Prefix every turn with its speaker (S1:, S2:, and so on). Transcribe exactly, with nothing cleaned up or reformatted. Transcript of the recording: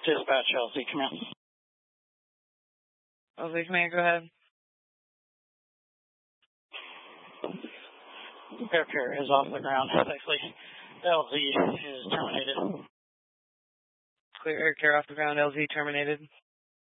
S1: Dispatch L Z Command.
S2: L Z Command, go ahead.
S1: Air carrier is off the ground safely. L Z is terminated.
S2: Clear air carrier off the ground, L Z terminated.